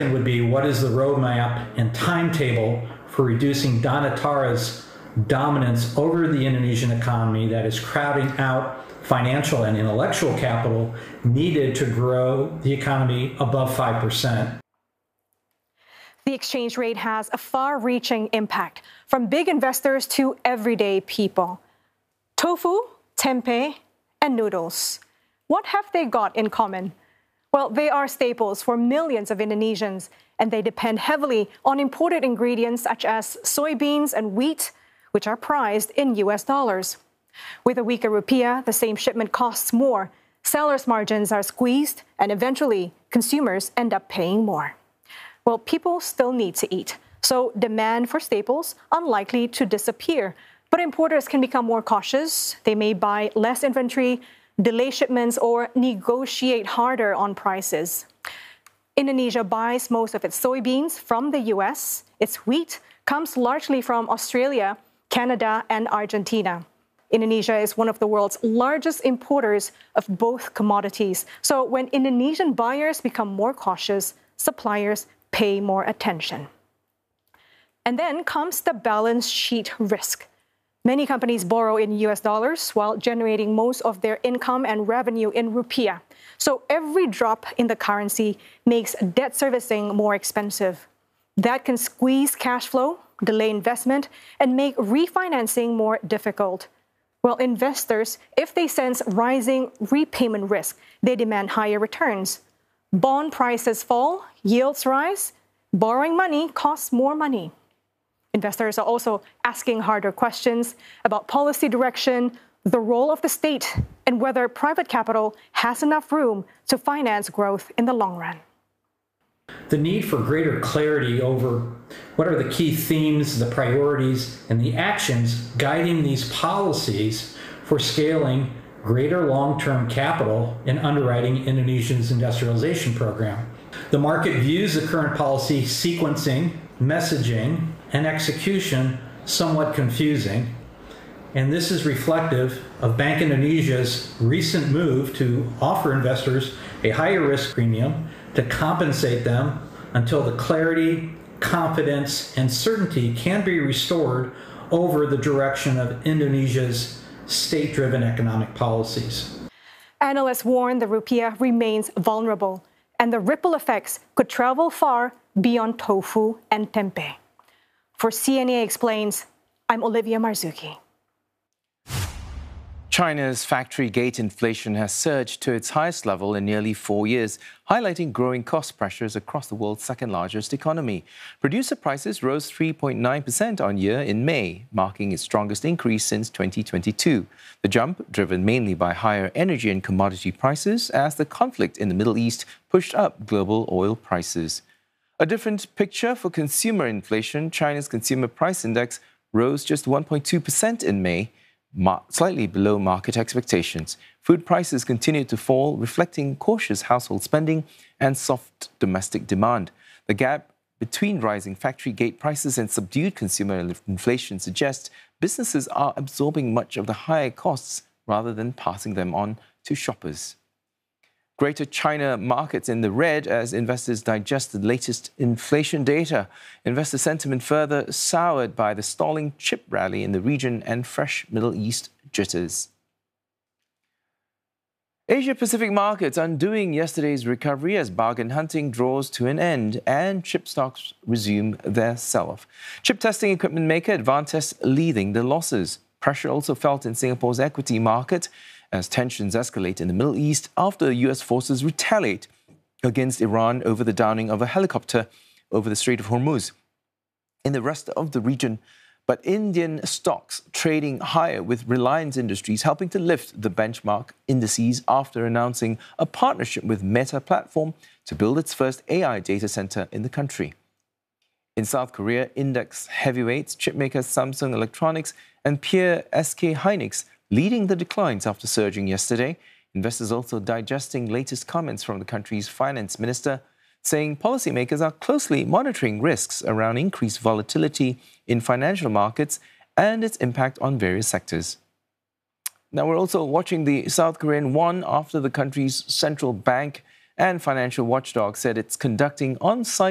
would be, what is the roadmap and timetable for reducing Danatara's dominance over the Indonesian economy that is crowding out financial and intellectual capital needed to grow the economy above 5%. The exchange rate has a far-reaching impact from big investors to everyday people. Tofu, tempeh, and noodles. What have they got in common? Well, they are staples for millions of Indonesians, and they depend heavily on imported ingredients such as soybeans and wheat, which are priced in US dollars. With a weaker rupiah, the same shipment costs more, sellers' margins are squeezed, and eventually consumers end up paying more. Well, people still need to eat, so demand for staples unlikely to disappear. But importers can become more cautious. They may buy less inventory, delay shipments, or negotiate harder on prices. Indonesia buys most of its soybeans from the US. Its wheat comes largely from Australia, Canada, and Argentina. Indonesia is one of the world's largest importers of both commodities. So when Indonesian buyers become more cautious, suppliers pay more attention. And then comes the balance sheet risk. Many companies borrow in US dollars while generating most of their income and revenue in rupiah. So every drop in the currency makes debt servicing more expensive. That can squeeze cash flow, delay investment, and make refinancing more difficult. Well, investors, if they sense rising repayment risk, they demand higher returns. Bond prices fall, yields rise, borrowing money costs more money. Investors are also asking harder questions about policy direction, the role of the state, and whether private capital has enough room to finance growth in the long run. The need for greater clarity over what are the key themes, the priorities, and the actions guiding these policies for scaling greater long-term capital in underwriting Indonesia's industrialization program. The market views the current policy sequencing, messaging, and execution somewhat confusing, and this is reflective of Bank Indonesia's recent move to offer investors a higher risk premium to compensate them until the clarity, confidence, and certainty can be restored over the direction of Indonesia's state-driven economic policies. Analysts warn the rupiah remains vulnerable, and the ripple effects could travel far beyond tofu and tempeh. For CNA Explains, I'm Olivia Marzuki. China's factory gate inflation has surged to its highest level in nearly 4 years, highlighting growing cost pressures across the world's second-largest economy. Producer prices rose 3.9% on year in May, marking its strongest increase since 2022. The jump, driven mainly by higher energy and commodity prices, as the conflict in the Middle East pushed up global oil prices. A different picture for consumer inflation. China's consumer price index rose just 1.2% in May, slightly below market expectations. Food prices continued to fall, reflecting cautious household spending and soft domestic demand. The gap between rising factory gate prices and subdued consumer inflation suggests businesses are absorbing much of the higher costs rather than passing them on to shoppers. Greater China markets in the red as investors digest the latest inflation data. Investor sentiment further soured by the stalling chip rally in the region and fresh Middle East jitters. Asia-Pacific markets undoing yesterday's recovery as bargain hunting draws to an end and chip stocks resume their sell-off. Chip testing equipment maker Advantest leading the losses. Pressure also felt in Singapore's equity market as tensions escalate in the Middle East after US forces retaliate against Iran over the downing of a helicopter over the Strait of Hormuz. In the rest of the region, but Indian stocks trading higher with Reliance Industries helping to lift the benchmark indices after announcing a partnership with Meta Platform to build its first AI data center in the country. In South Korea, index heavyweights, chipmakers Samsung Electronics and peer SK Hynix leading the declines after surging yesterday. Investors also digesting latest comments from the country's finance minister, saying policymakers are closely monitoring risks around increased volatility in financial markets and its impact on various sectors. Now, we're also watching the South Korean won after the country's central bank and financial watchdog said it's conducting on-site